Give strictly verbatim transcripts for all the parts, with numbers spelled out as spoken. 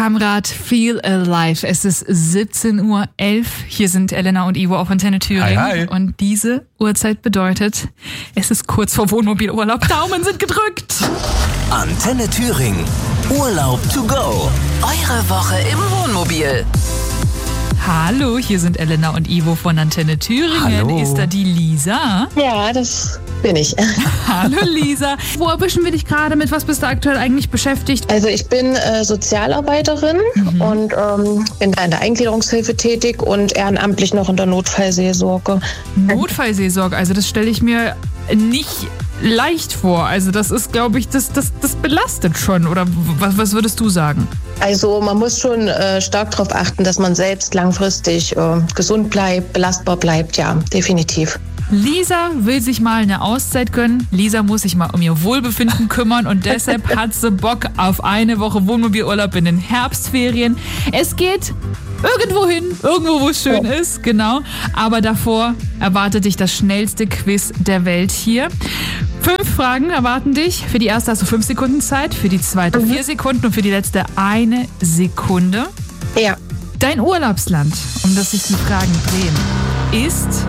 Kamrad, Feel Alive. Es ist siebzehn Uhr elf. Hier sind Elena und Ivo auf Antenne Thüringen. Hi, hi. Und diese Uhrzeit bedeutet, es ist kurz vor Wohnmobilurlaub. Daumen sind gedrückt. Antenne Thüringen. Urlaub to go. Eure Woche im Wohnmobil. Hallo, hier sind Elena und Ivo von Antenne Thüringen. Hallo. Ist da die Lisa? Ja, das bin ich. Hallo Lisa. Wo erwischen wir dich gerade? Mit was bist du aktuell eigentlich beschäftigt? Also ich bin äh, Sozialarbeiterin mhm. und ähm, bin da in der Eingliederungshilfe tätig und ehrenamtlich noch in der Notfallseelsorge. Notfallseelsorge, also das stelle ich mir nicht leicht vor. Also das ist, glaube ich, das, das, das belastet schon. Oder was, was würdest du sagen? Also man muss schon äh, stark darauf achten, dass man selbst langfristig äh, gesund bleibt, belastbar bleibt. Ja, definitiv. Lisa will sich mal eine Auszeit gönnen. Lisa muss sich mal um ihr Wohlbefinden kümmern und deshalb hat sie Bock auf eine Woche Wohnmobilurlaub in den Herbstferien. Es geht irgendwo hin, irgendwo, wo es schön ist, genau. Aber davor erwartet dich das schnellste Quiz der Welt hier. Fünf Fragen erwarten dich. Für die erste hast du fünf Sekunden Zeit, für die zweite mhm. vier Sekunden und für die letzte eine Sekunde. Ja. Dein Urlaubsland, um das sich die Fragen drehen, ist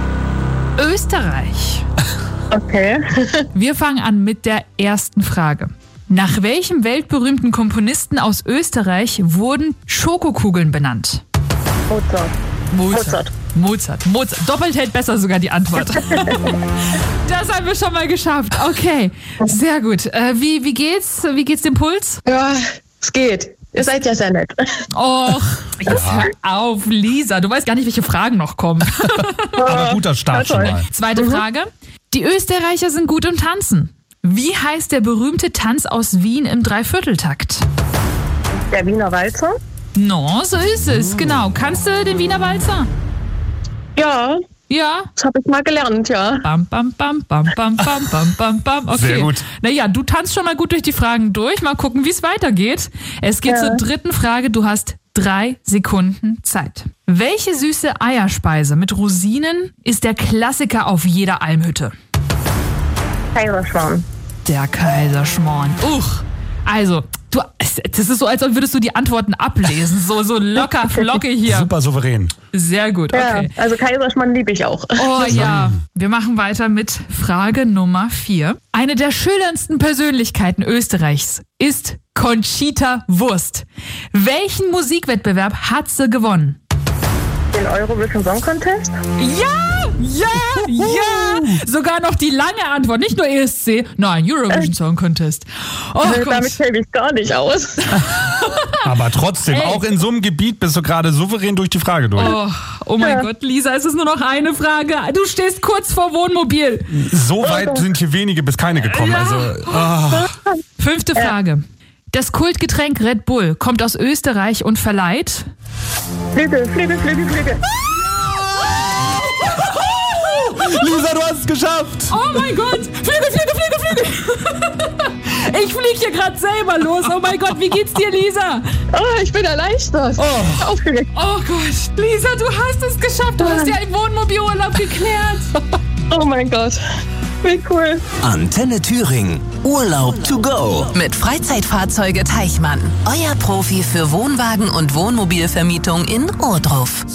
Österreich. Okay. Wir fangen an mit der ersten Frage. Nach welchem weltberühmten Komponisten aus Österreich wurden Schokokugeln benannt? Mozart. Mozart. Mozart. Mozart. Doppelt hält besser sogar die Antwort. Das haben wir schon mal geschafft. Okay, sehr gut. Äh, wie, wie geht's? Wie geht's dem Puls? Ja, es geht. Ihr seid ja sehr nett. Och, jetzt hör auf, Lisa. Du weißt gar nicht, welche Fragen noch kommen. Aber guter Start schon mal. Zweite mhm. Frage. Die Österreicher sind gut im Tanzen. Wie heißt der berühmte Tanz aus Wien im Dreivierteltakt? Der Wiener Walzer? No, so ist es, oh. Genau. Kannst du den Wiener Walzer? Ja. Ja? Das habe ich mal gelernt, ja. Bam, bam, bam, bam, bam, bam, bam, bam, bam. Okay. Sehr gut. Naja, du tanzt schon mal gut durch die Fragen durch. Mal gucken, wie es weitergeht. Es geht ja. zur dritten Frage. Du hast drei Sekunden Zeit. Welche süße Eierspeise mit Rosinen ist der Klassiker auf jeder Almhütte? Kaiserschmarrn. Der Kaiserschmarrn. Uch. Also, du, das ist so, als würdest du die Antworten ablesen. So, so locker, flocke hier. Super souverän. Sehr gut, okay. Ja, also Kaiserschmarrn liebe ich auch. Oh ja. Wir machen weiter mit Frage Nummer vier. Eine der schillerndsten Persönlichkeiten Österreichs ist Conchita Wurst. Welchen Musikwettbewerb hat sie gewonnen? Den Eurovision Song Contest? Ja, ja, ja. Sogar noch die lange Antwort, nicht nur E S C, nein, Eurovision Song Contest. Oh äh, Gott. Damit kenne ich gar nicht aus. Aber trotzdem, Ey. auch in so einem Gebiet bist du gerade souverän durch die Frage durch. Oh, oh mein ja. Gott, Lisa, es ist nur noch eine Frage. Du stehst kurz vor Wohnmobil. So weit sind hier wenige bis keine gekommen. Ja. Also, oh. Fünfte Frage. Das Kultgetränk Red Bull kommt aus Österreich und verleiht... Flügel, Flügel, Flügel, Flügel. Lisa, du hast es geschafft. Oh mein Gott. Flügel, Flügel, Flügel, Flügel. Ich fliege hier gerade selber los. Oh mein Gott, wie geht's dir, Lisa? Oh, ich bin erleichtert. Oh. Aufgeregt. Oh Gott. Lisa, du hast es geschafft. Du hast dir einen Wohnmobilurlaub geklärt. Oh mein Gott. Wie cool. Antenne Thüringen. Urlaub to go. Mit Freizeitfahrzeuge Teichmann. Euer Profi für Wohnwagen und Wohnmobilvermietung in Ohrdruf.